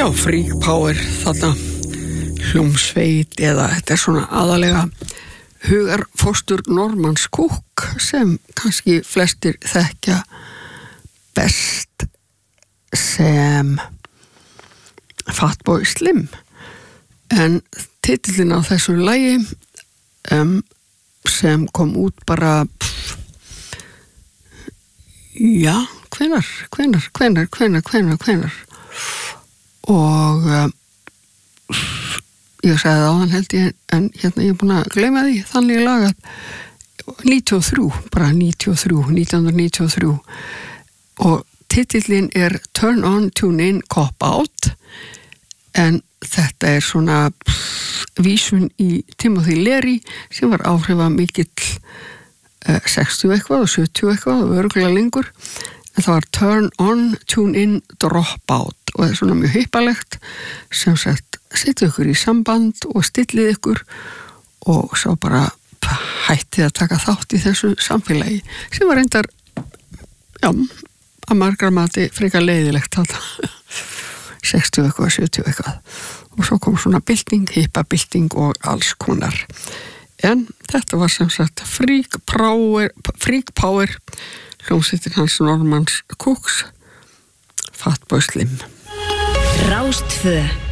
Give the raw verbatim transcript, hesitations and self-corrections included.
Já, Freak Power, þarna hljómsveit eða þetta er svona aðalega hugarfóstur Normans Cook sem kannski flestir þekkja best sem Fatboy Slim, en titillinn á þessu lagi um, sem kom út bara pff, já, hvenar, hvenar, hvenar, hvenar, hvenar, hvenar og um, ég sagði það áðan held ég en hérna ég er búin að gleyma því þannig lagað níutíu og þrjú, bara níutíu og þrjú, nítján hundruð níutíu og þrjú og titillinn er Turn On, Tune In, Cop Out en þetta er svona pff, vísun í Timothy Leary sem var áhrifamikill uh, sextíu eitthvað og sjötíu eitthvað og örugglega lengur en það var Turn On, Tune In, Drop Out og það er svona mjög hyppalegt sem sagt setja ykkur í samband og stillið ykkur og svo bara hættið að taka þátt í þessu samfélagi sem var reyndar já, að margra mati frekar leiðilegt þetta sextíu eitthvað, sjötíu eitthvað og svo kom svona bylting, hippa bylting og alls konar en þetta var sem sagt Freak Power, Freak Power hljómsveitin hans Normans Cooks Fatboy Slim Rástfö